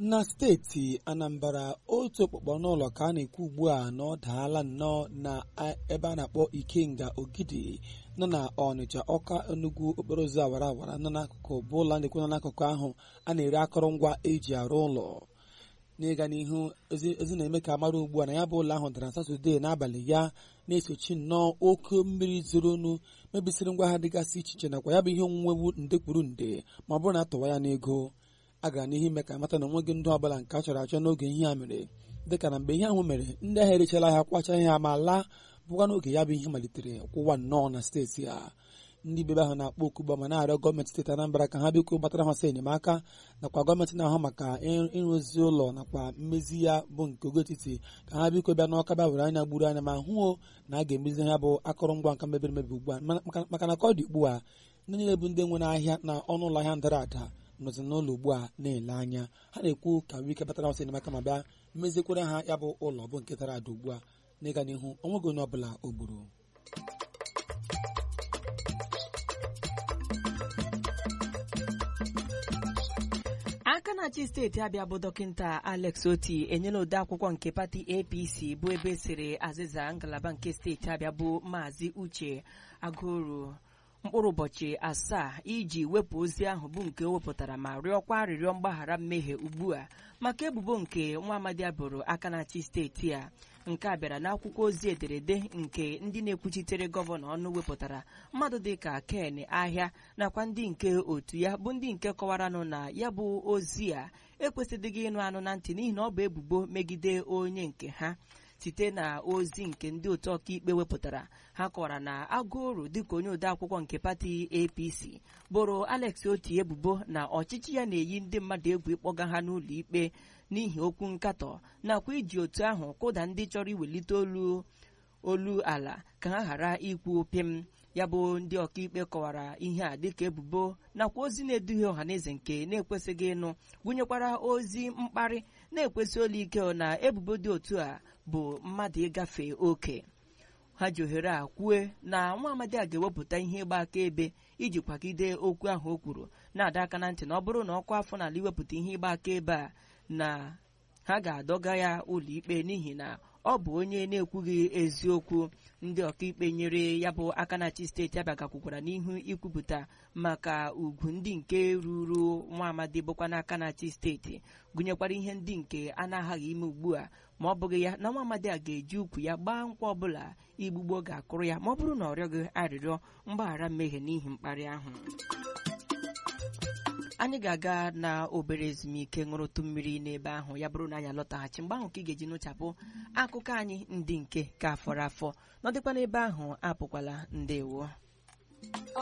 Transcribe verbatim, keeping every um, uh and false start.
na steeti Anambra otu okpukpo n'ụlọ ka a na-ekwu ugbu a na ọ daala nnọọ na ebe a na-akpọ Ikenga Ogidi nọ na Ọnịcha Ọka Enugu okporo ụzọ awara awara nọ n'akụkụ bụ ụlọ na-ekwu nọ n'akụkụ ahụ a na-ere akụrụngwa eji arụ ụlọ. N'ịga n'ihu ezi na-eme ka mara ugbu a na ya bụ ụlọ ahụ dara Satọde n'abalị ya na-esochi nnọọ oke mmiri zoronu mebisiri ngwa ha dịgasị iche iche nakwa ya bụ ihe onwunwe nde kwuru nde ma ọ bụrụ na atụwa ya n'ego. A gara n'ihe ime ka mata na onweghị ndụ ọbụla nke a chọrọ achọ n'oge ihe a mere, dịka na mgbe ihe ahụ mere ndị ahịa erechala ha kwacha ihe ha ma laa bụkwa n'oge ya bụ ihe malitere kwụwa nnọọ na steeti a. Ndị bebe ahụ na-akpọ okugbo ma na-arịọ gọọmenti steeti Anambra ka ha biko gbatara ha ọsọ enyemaka nakwa gọọmenti na-ahụ maka ịrụzi ụlọ nakwa mmezi ya bụ nke ogo etiti ka ha biko bịa n'Ọka bịa were anya gburu anya ma hụo na a ga-emezi ha bụ akụrụngwa nka mebiri emebi ugbu a maka na ka ọ dị ugbu a ndị niile bụ ndị nwere ahịa na ọnụ ụlọ ahịa dara ada nọzi n'ụlọ ugbu a na-ele anya ha na-ekwu ka nwee ike batara ọsọ enyemaka ma bịa mezikwere ha ya bụ ụlọ bụ nke dara ada ugbu a n'ịga n'ihu onweghị onye ọbụla o gburu. Aka na-achị steeti Abịa bụ dọkịnta Alex Oti enyela ode akwụkwọ nke pati A P C bụ ebe siri azịza ngalaba nke steeti Abịa bụ Maazị Uche Agụrụ mkpụrụ ụbọchị asaa iji wepụ ozi ahụ bụ nke o wepụtara ma rịọkwa arịrịọ mgbaghara mmehie ugbu a maka ebubo nke nwa amadi abụrụ aka na-achị steeti a. Nke a bịara n'akwụkwọ ozi ederede nke ndị na-ekwuchitere gọvanọ ọnụ wepụtara mmadụ dịka Ken Ahịa nakwa ndị nke otu ya bụ ndị nke kọwaranụ na ya bụ ozi a ekwesịdịghị ịnụ anụ na ntị n'ihi na ọ bụ ebubo megide onye nke ha. Site na ozi nke ndị otu ọkaikpe wepụtara, ha kọwara na Agụrụ dịka onye odeakwụkwọ nke pati A P C boro Alex Oti ebubo na ọchịchị ya na-eyi ndị mmadụ egwu ịkpọga ha n'ụlọ ikpe n'ihi okwu nkatọ nakwa iji otu ahụ kụda ndị chọrọ iwelite olu olu ala ka ha ghara ikwu pịm. Ya bụ ndị ọkaikpe kọwara ihe a dịka ebubo nakwa ozi na-eduhie ọhaneze nke na-ekwesịghị ịnụ, gụnyekwara ozi mkparị na-ekwesị olu ike na ebubo dị otu a bụ mmadụ ịgafe oke. Ha ji ohere a kwue na nwa amadi a ga-ewepụta ihe ịgba akaebe iji kwagide okwu ahụ o kwuru, na-adọ aka na ntị na ọ bụrụ na ọkwa afọ n'ala iwepụta ihe ịgba akaebe a na ha ga-adọga ya ụlọ ikpe n'ihi na ọ bụ onye na-ekwughị eziokwu. Ndị ọkaikpe nyere ya bụ aka na-achị steeti Abịa gakwukwara n'ihu ikwupụta maka ugwu ndị nke ruru nwa amadi bụkwa n'aka na-achị steeti, gụnyekwara ihe ndị nke a na-aghaghị ime ugbu a ma ọ bụghị ya na nwa amadi a ga-eji ukwu ya gbaa nkwa ọbụla igbugbo ga-akụrụ ya ma ọ bụrụ na ọ rịọghị arịrịọ mgbaghara mmehie n'ihi mkparị ahụ. Anyị ga-aga na obere ezumike ṅụrụtụ mmiri n'ebe ahụ, ya bụrụ na anyị alọtaghachi mgbe ahụ ka ị ga-eji nụchapụ akụkọ anyị ndị nke ka fọrọ afọ. Nọdịkwa n'ebe ahụ apụkwala. Ndewo.